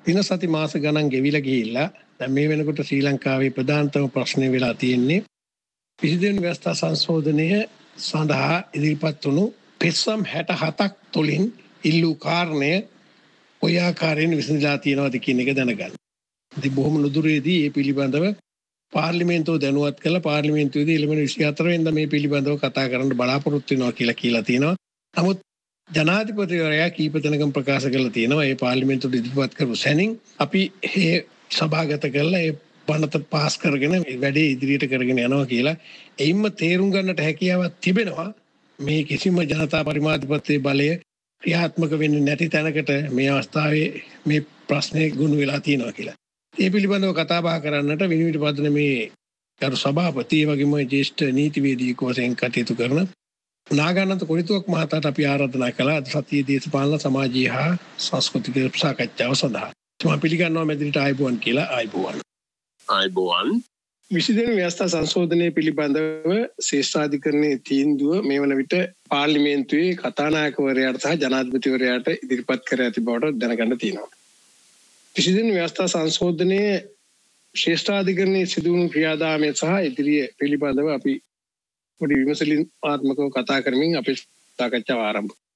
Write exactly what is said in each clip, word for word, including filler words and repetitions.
දින සති මාස ගණන් ගෙවිලා ගිහිල්ලා දැන් මේ වෙනකොට ශ්‍රී ලංකාවේ ප්‍රධානතම ප්‍රශ්නේ වෙලා තියෙන්නේ විසිදෙන ව්‍යවස්ථා සංශෝධනය සඳහා ඉදිරිපත් වුණු පෙත්සම් හැට හතක් තුලින් ඉල්ලූ කාරණය ඔය ආකාරයෙන් විසඳලා තියෙනවද කියන එක දැනගන්න. ඉතින් බොහොම නුදුරේදී මේ පිළිබඳව පාර්ලිමේන්තුව දැනුවත් කළා. පාර්ලිමේන්තුවේදී ඉලෙමන විසිහතර වෙනිදා මේ පිළිබඳව කතා කරන්න බලාපොරොත්තු වෙනවා කියලා කියලා තියෙනවා. නමුත් ජනාධිපතිවරයා කීප දෙනෙක්ම ප්‍රකාශ කරලා තියෙනවා මේ පාර්ලිමේන්තුවට ඉදිරිපත් කරපු සැනින් අපි මේ සභාගත කරලා ඒ බණත පාස් කරගෙන වැඩේ ඉදිරියට කරගෙන යනවා කියලා. එයින්ම තේරුම් ගන්නට හැකියාවක් තිබෙනවා මේ කිසිම ජනතා පරිමාධිපත්‍යයේ බලය ක්‍රියාත්මක වෙන්නේ නැති තැනකට මේ අවස්ථාවේ මේ ප්‍රශ්නේ ගුණ වෙලා තියෙනවා කියලා. ඒ පිළිබඳව කතා බහ කරන්නට විනිවිද පදන මේ ගරු සභාපති වගේම ජ්‍යෙෂ්ඨ නීතිවේදියෙකු වශයෙන් කටයුතු කරන නාගානන්ත කොරිතුවක් මහතාට අපි ආරාධනා කළා අද සතියේ දේශපාලන සමාජීය හා සංස්කෘතික සාකච්ඡාව සඳහා. මම පිළිගන්නවා මෙදිරිට ආයිබෝවන් කියලා. ආයිබෝවන්. ආයිබෝවන්. විසිදෙන ව්‍යවස්ථා සංශෝධනය පිළිබඳව ශ්‍රේෂ්ඨාධිකරණයේ තීන්දුව මේ වන විට පාර්ලිමේන්තුවේ කතානායකවරයාට සහ ජනාධිපතිවරයාට ඉදිරිපත් කර ඇති බවට දැනගන්න තියෙනවා. විසිදෙන ව්‍යවස්ථා සංශෝධනයේ ශ්‍රේෂ්ඨාධිකරණයේ සිදුවුණු ක්‍රියාදාමය සහ ඉදිරිය පිළිබඳව අපි පොඩි විමසලින්ාත්මකව කතා කරමින් අපේ සාකච්ඡාව ආරම්භ කරමු.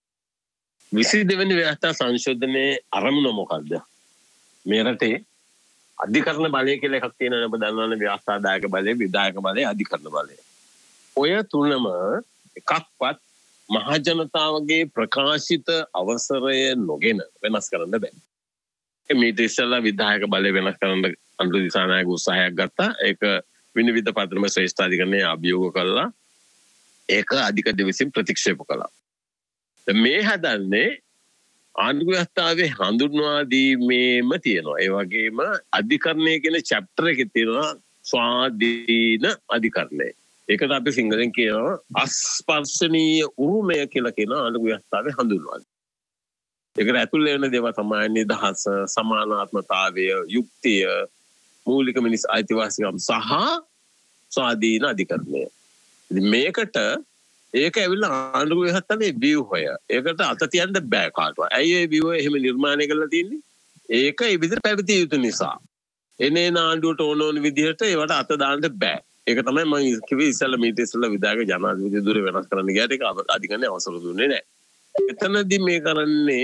විසිදෙන ව්‍යවස්ථා සංශෝධනයේ අරමුණ මොකක්ද? මේ රටේ අධිකරණ බලය කියලා එකක් තියෙනවා. ඔබ දන්නවනේ ව්‍යවස්ථාදායක බලය, විධායක බලය, අධිකරණ බලය. ඔය තුනම එකක්වත් මහ ජනතාවගේ ප්‍රකාශිත අවසරය නොගෙන වෙනස් කරන්න බෑ. මේක ඉස්සෙල්ලා විධායක බලය වෙනස් කරන්න අනුර දිසානායක උත්සාහයක් ගත්තා. ඒක විනිවිද පත්‍රම ශ්‍රේෂ්ඨාධිකරණයේ අභියෝග කළා. ඒක අධිකරණ විසින් ප්‍රතික්ෂේප කළා. මේ හදන්නේ ආණ්ඩුව ව්‍යවස්ථාවේ හඳුන්වා දීමේම තියෙනවා. ඒ වගේම අධිකරණය කියන චැප්ටර් එකේ තියෙනවා ස්වාධීන අධිකරණය. ඒකට අපි සිංහලෙන් කියනවා අස්පර්ශනීය උරුමය කියලා කියන ආණ්ඩුව ව්‍යවස්ථාවේ හඳුන්වා දීම. ඒකට ඇතුළේ වෙන දේවල් තමයි නිදහස, සමානාත්මතාවය, යුක්තිය, මූලික මිනිස් අයිතිවාසිකම් සහ ස්වාධීන අධිකරණය. ඉතින් මේකට ඒක ඇවිල්ලා ආණ්ඩුව ව්‍යවස්ථාවේ ව්‍යුහය. ඒකට අත තියන්න බෑ කාටවත්. ඇයි ඒ ව්‍යුහය එහෙම නිර්මාණය කරලා තියෙන්නේ? ඒක ඒ විදිහට පැවතිය යුතු නිසා. එනේ ආණ්ඩුවට ඕන ඕන විදිහට ඒවට අත දාන්න බෑ. ඒක තමයි මම කිව්වේ ඉස්සෙල්ලා මීට ඉස්සෙල්ලා විධායක ජනාධිපති දුර වෙනස් කරන්න ගියාට ඒක අධිකරණයේ අවසර දුන්නේ නැහැ. එතනදී මේ කරන්නේ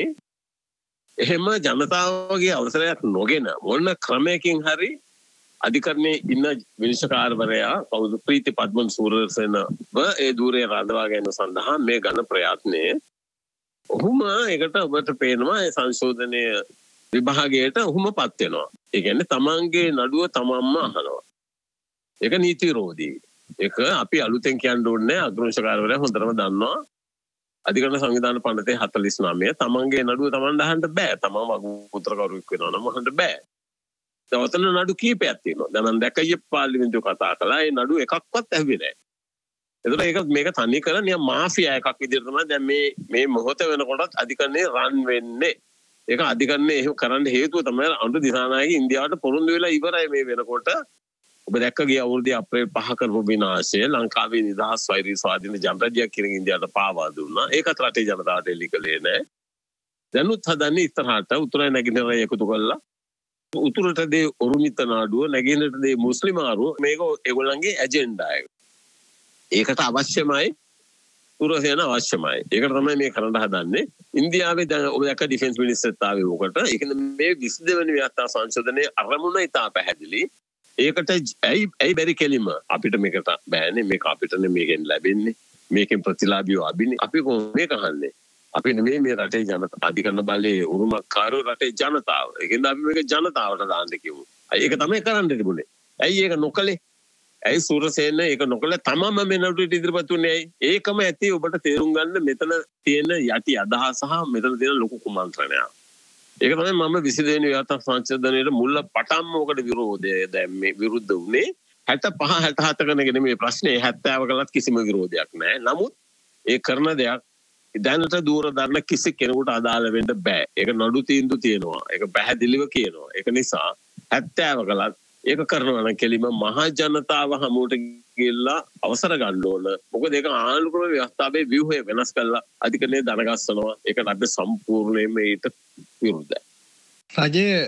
එහෙම ජනතාවගේ අවසරයක් නොගෙන මොන ක්‍රමයකින් හරි අධිකරණයේ ඉන්න විනිශ්චයකාරවරයා කවුද ප්‍රීති පද්මන් සූරසේනව ඒ ධූරේ රඳවා ගැනීම සඳහා මේ ගන්න ප්‍රයත්නයේ ඔහුම ඒකට ඔබට පේනවා ඒ සංශෝධනය විභාගයට ඔහුමපත් වෙනවා. ඒ කියන්නේ තමන්ගේ නඩුව තමන්ම අහනවා. ඒක නීති විරෝධී. ඒක අපි අලුතෙන් කියන්න ඕනේ අග්‍රෝෂකාරවරයා හොඳටම දන්නවා. අධිකරණ සංවිධාන පනතේ හතළිස් නවය තමන්ගේ නඩුව තමන්ට අහන්න බෑ. තමන් වගුපුත්‍ර කවුරුෙක් වෙනවා නම් අහන්න බෑ. දවසන නඩු කීපයක් තියෙනවා. දැන් මම දැක්ක ඊයේ පාර්ලිමේන්තුව කතා කළා. ඒ නඩු එකක්වත් ඇහුවේ නැහැ. ඒතකොට ඒක මේක තනි කර නිය මාෆියා එකක් විදිහට තමයි දැන් මේ මේ මොහොත වෙනකොටත් අධිකරණේ රන් වෙන්නේ. ඒක අධිකරණේ එහෙම කරන්න හේතුව තමයි අනුර දිසානායක ඉන්දියාවට පොරොන්දු වෙලා ඉවරයි මේ වෙනකොට. ඔබ දැක්ක ගිය අවුරුද්දේ අප්‍රේල් පහ කරපු විනාශය ලංකාවේ නිදහස් වෛරී ස්වාධීන ජනරජයක් කියන ඉන්දියාවට පාවා දුන්නා. ඒකත් රටේ ජනතාවට එලි කළේ නැහැ. දැනුත් හදන්නේ ඉස්සරහට උතුරේ නැගෙනහිර එකතු කළා. උතුරට දේ ඔරුමිත නාඩුව, නැගෙනහිරට දේ මුස්ලිම් ආරුව මේක ඒගොල්ලන්ගේ ඇජෙන්ඩා එක. ඒකට අවශ්‍යමයි පුරසේන අවශ්‍යමයි. ඒකට තමයි මේ කරන්න හදන්නේ. ඉන්දියාවේ දැන් ඔබ දැක්ක ඩිෆෙන්ස් මිනිස්ටර්ත් ආවේ උකට. ඒ කියන්නේ මේ විසිදෙන වෙනි ව්‍යවස්ථා සංශෝධනයේ අරමුණ ඉතා පැහැදිලි. ඒකට ඇයි ඇයි බැරි කෙලිම අපිට මේකට බෑනේ මේක අපිටනේ මේකෙන් ලැබෙන්නේ. මේකෙන් ප්‍රතිලාභියෝ අබිනේ. අපි කොහොමද මේක අහන්නේ? අපි නෙමෙයි මේ රටේ ජනතාව අධිකරණ බලයේ උරුමකාරෝ රටේ ජනතාව. ඒකෙන්ද අපි මේක ජනතාවට දාන්න කිව්ව. ඒක තමයි කරන්න තිබුණේ. ඇයි ඒක නොකලේ? ඇයි සූරසේන ඒක නොකලේ? තමම මේ නඩුවට ඉදිරිපත් වුණේ ඇයි? ඒකම ඇති ඔබට තේරුම් ගන්න මෙතන තියෙන යටි අදහස සහ මෙතන තියෙන ලොකු කුමන්ත්‍රණය. ඒක තමයි මම විසිදෙන වෙනි ව්‍යවස්ථා සංශෝධනයේ මුල පටන්ම ඔකට විරෝධය දැන් මේ විරුද්ධ වුණේ හැත්තෑ පහ හැත්තෑ හත කනගෙන මේ ප්‍රශ්නේ හැත්තෑව කළත් කිසිම විරෝධයක් නැහැ. නමුත් ඒ කරන දෙයක් දැනට දූර දරන කිසි කෙනෙකුට අදාළ වෙන්න බෑ. ඒක නඩු තීන්දුව තියෙනවා. ඒක පැහැදිලිව කියනවා. ඒක නිසා හැත්තෑව කළත් ඒක කරනවා නම් කෙලිම මහ ජනතාව හමුවට ගිහිල්ලා අවසර ගන්න ඕන. මොකද ඒක ආණ්ඩුක්‍රම ව්‍යවස්ථාවේ ව්‍යුහය වෙනස් කරලා අධිකරණයේ දනගස්සනවා. ඒකට අපි සම්පූර්ණයෙන්ම ඊට විරුද්ධයි. රජය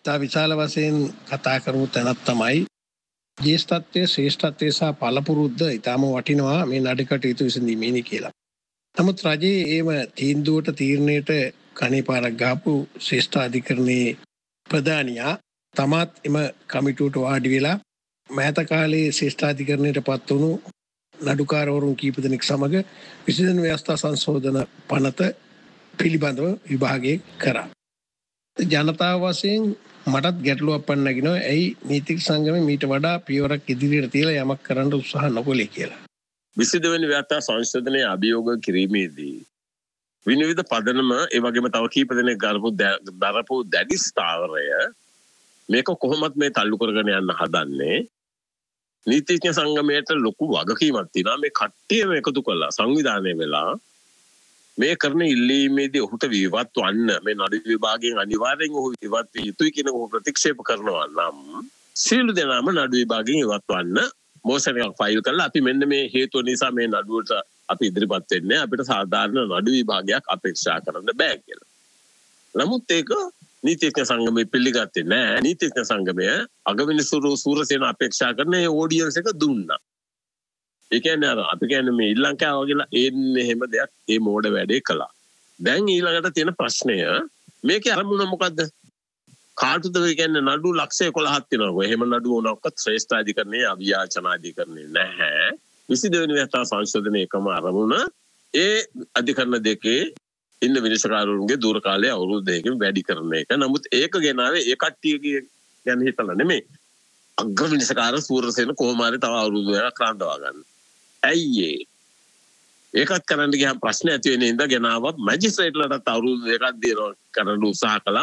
ඉතා විශාල වශයෙන් කතා කරපු තැනක් තමයි ජේෂ්ඨත්වයේ ශ්‍රේෂ්ඨත්වයේ සහ පළපුරුද්ද ඉතාම වටිනවා මේ නඩ කටයුතු විසඳීමේදී කියලා. නමුත් රජයේ ඒම තීන්දුවට තීරණයට කණේ පාරක් ගහපු ශ්‍රේෂ්ඨ අධිකරණයේ ප්‍රධානියා තමත් එම කමිටුවට වාඩි වෙලා මෑත කාලයේ ශ්‍රේෂ්ඨ අධිකරණයට පත් වුණු නඩුකාරවරුන් කීප දෙනෙක් සමග විසඳන ව්‍යවස්ථා සංශෝධන පනත පිළිබඳව විභාගය කරා. ජනතාව වශයෙන් මටත් ගැටලුවක් පන්න නගිනවා ඇයි නීතික සංගමේ මීට වඩා පියවරක් ඉදිරියට තියලා යමක් කරන්න උත්සාහ නොකළේ කියලා. විසි දෙවැනි ව්‍යවස්ථා සංශෝධනයේ අභියෝග කිරීමේදී විනිවිද පදනම ඒ වගේම තව කීප දෙනෙක් ගලපු දරපු දැඩි ස්ථාවරය මේක කොහොමත් මේ තල්ලු කරගෙන යන්න හදන්නේ නීතිඥ සංගමයට ලොකු වගකීමක් තියෙනවා මේ කට්ටියම එකතු කළා සංවිධානය වෙලා මේ කරන ඉල්ලීමේදී ඔහුට විවත් වන්න මේ නඩු විභාගයෙන් අනිවාර්යෙන් ඔහු ඉවත් විය යුතුයි කියන ඔහු ප්‍රතික්ෂේප කරනවා නම් සියලු දෙනාම නඩු විභාගයෙන් ඉවත් වන්න මොෂන් එකක් ෆයිල් කරලා අපි මෙන්න මේ හේතුව නිසා මේ නඩුවට අපි ඉදිරිපත් වෙන්නේ අපිට සාධාරණ නඩු විභාගයක් අපේක්ෂා කරන්න බෑ කියලා. නමුත් ඒක නීතිඥ සංගමය පිළිගත්තේ නෑ. නීතිඥ සංගමය අගවිනිසුරු සූරසේන අපේක්ෂා කරන ඒ ඔඩියන්ස් එක දුන්නා. ඒ කියන්නේ අර අපි කියන්නේ මේ ශ්‍රී ලංකාව වගේ එන්නේ එහෙම දෙයක් ඒ මෝඩ වැඩේ කළා. දැන් ඊළඟට තියෙන ප්‍රශ්නය මේකේ අරමුණ මොකද්ද? කාටද ඒ කියන්නේ නඩු ලක්ෂ එකොළහක් තියෙනවා. එහෙම නඩු මොනක්වත් ශ්‍රේෂ්ඨ අධිකරණයේ අවියාචන අධිකරණයේ නැහැ. විසි දෙවෙනි ව්‍යවස්ථා සංශෝධනයේ එකම අරමුණ ඒ අධිකරණ දෙකේ ඉන්න විනිශ්චයකාරවරුන්ගේ දුර කාලය අවුරුදු දෙකකින් වැඩි කරන එක. නමුත් ඒක ගෙනාවේ ඒ කට්ටියගේ ගැන හිතලා නෙමෙයි. අග්‍ර විනිශ්චයකාර සූරසේන කොහොම හරි තව අවුරුදු දෙකක් රඳවා ගන්න. ඇයි ඒ? ඒකත් කරන්න ගියාම ප්‍රශ්න ඇති වෙන ඉඳ ගෙනාවා මැජිස්ට්‍රේට්ලටත් අවුරුදු දෙකක් දෙනවා කරන්න උත්සාහ කළා.